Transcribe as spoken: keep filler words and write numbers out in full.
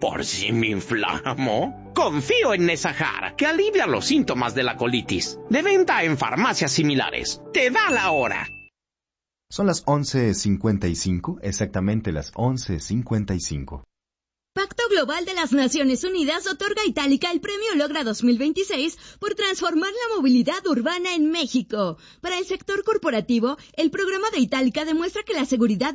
¿Por si me inflamo? Confío en Nesajar, que alivia los síntomas de la colitis. De venta en farmacias similares. ¡Te da la hora! Son las once cincuenta y cinco, exactamente las once cincuenta y cinco. Pacto Global de las Naciones Unidas otorga a Itálica el Premio Logra dos mil veintiséis por transformar la movilidad urbana en México. Para el sector corporativo, el programa de Itálica demuestra que la seguridad